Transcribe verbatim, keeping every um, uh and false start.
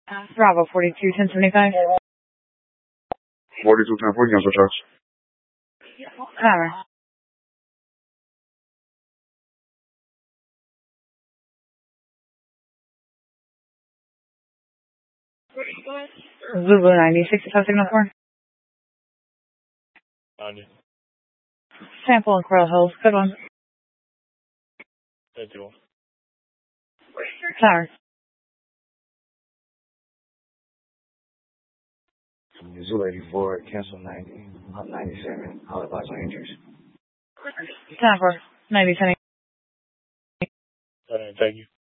Bravo, forty-two, ten seventy-five. forty-two, ten forty, cancel charge. Timer. Zulu ninety, sixty-five signal four. ninety. Sample in Coral Hills, good one. fifty-one. Timer. Zulu eighty-four, cancel ninety, ninety-seven, all about Rangers. Time for ninety, ten. All right, thank you.